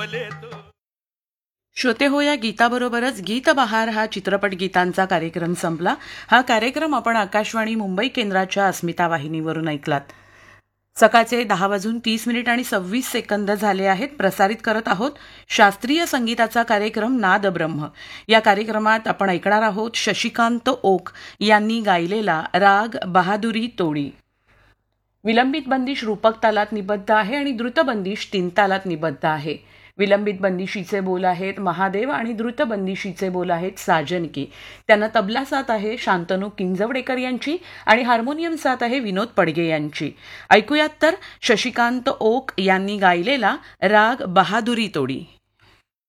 श्रोते हो, या गीताबरोबरच गीतबहार हा चित्रपट गीतांचा कार्यक्रम संपला. हा कार्यक्रम आपण आकाशवाणी मुंबई केंद्राच्या अस्मिता वाहिनीवरून ऐकलात. सकाळचे 10:30 आणि 26 सेकंद झाले आहेत. प्रसारित करत आहोत शास्त्रीय संगीताचा कार्यक्रम नाद ब्रह्म. या कार्यक्रमात आपण ऐकणार आहोत शशिकांत ओक यांनी गायलेला राग बहादुरी तोडी. विलंबित बंदिश रूपक तालात निबद्ध आहे आणि द्रुत बंदिश 3 तालात निबद्ध आहे. विलंबित बंदिशीचे बोल आहेत महादेव आणि द्रुत बंदिशीचे बोल आहेत साजनकी. त्यांना तबला साथ आहे शांतनू किंजवडेकर यांची आणि हार्मोनियम साथ आहे विनोद पडगे यांची. ऐकूयात तर शशिकांत ओक यांनी गायलेला राग बहादुरी तोडी.